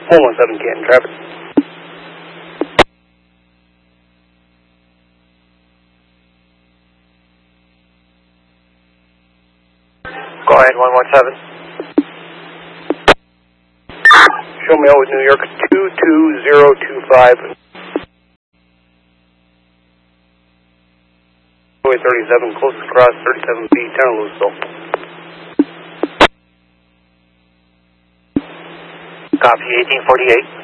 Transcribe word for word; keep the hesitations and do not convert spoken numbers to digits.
one one seven Canton traffic. Go ahead, one one seven. Show me out with New York two two zero two five. thirty-seven, closest cross, thirty-seven feet, turn Louisville. Copy, eighteen forty-eight.